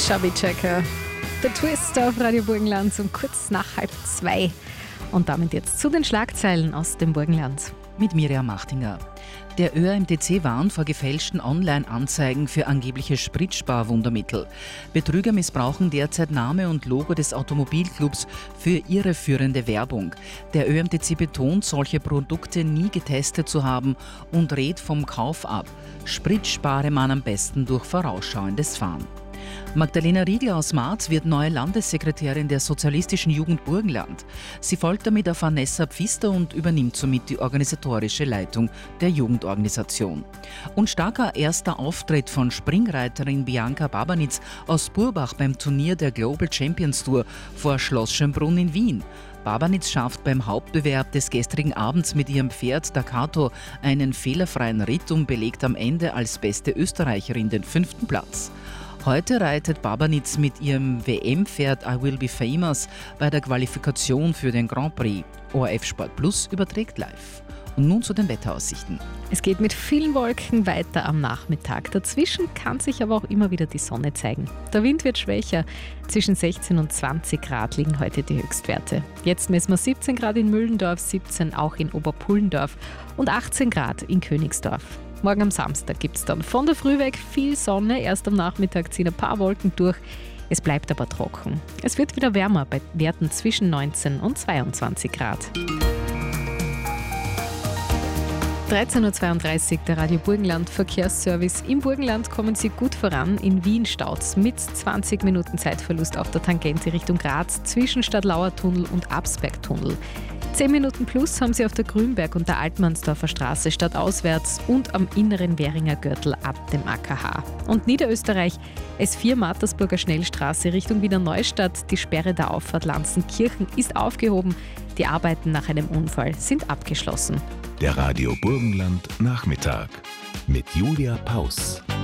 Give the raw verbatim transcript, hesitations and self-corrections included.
Chubby Checker. Der Twist auf Radio Burgenland um kurz nach halb zwei. Und damit jetzt zu den Schlagzeilen aus dem Burgenland. Mit Miriam Machtinger. Der Ö R M T C warnt vor gefälschten Online-Anzeigen für angebliche Spritsparwundermittel. Betrüger missbrauchen derzeit Name und Logo des Automobilclubs für irreführende Werbung. Der Ö R M T C betont, solche Produkte nie getestet zu haben und rät vom Kauf ab. Sprit spare man am besten durch vorausschauendes Fahren. Magdalena Riegler aus Marz wird neue Landessekretärin der Sozialistischen Jugend Burgenland. Sie folgt damit auf Vanessa Pfister und übernimmt somit die organisatorische Leitung der Jugendorganisation. Und starker erster Auftritt von Springreiterin Bianca Babanitz aus Burbach beim Turnier der Global Champions Tour vor Schloss Schönbrunn in Wien. Babanitz schafft beim Hauptbewerb des gestrigen Abends mit ihrem Pferd Staccato einen fehlerfreien Ritt und belegt am Ende als beste Österreicherin den fünften Platz. Heute reitet Babanitz mit ihrem W M-Pferd I Will Be Famous bei der Qualifikation für den Grand Prix. O R F Sport Plus überträgt live. Und nun zu den Wetteraussichten. Es geht mit vielen Wolken weiter am Nachmittag. Dazwischen kann sich aber auch immer wieder die Sonne zeigen. Der Wind wird schwächer. Zwischen sechzehn und zwanzig Grad liegen heute die Höchstwerte. Jetzt messen wir siebzehn Grad in Müllendorf, siebzehn auch in Oberpullendorf und achtzehn Grad in Königsdorf. Morgen am Samstag gibt es dann von der Früh weg viel Sonne. Erst am Nachmittag ziehen ein paar Wolken durch. Es bleibt aber trocken. Es wird wieder wärmer bei Werten zwischen neunzehn und zweiundzwanzig Grad. dreizehn Uhr zweiunddreißig, der Radio Burgenland Verkehrsservice. Im Burgenland kommen Sie gut voran. In Wien staut's mit zwanzig Minuten Zeitverlust auf der Tangente Richtung Graz zwischen Stadtlauer-Tunnel und Absbergtunnel. zehn Minuten plus haben Sie auf der Grünberg- und der Altmannsdorfer Straße stadtauswärts und am inneren Währinger Gürtel ab dem A K H. Und Niederösterreich, S vier Mattersburger Schnellstraße Richtung Wiener Neustadt. Die Sperre der Auffahrt Lanzenkirchen ist aufgehoben. Die Arbeiten nach einem Unfall sind abgeschlossen. Der Radio Burgenland Nachmittag mit Julia Paus.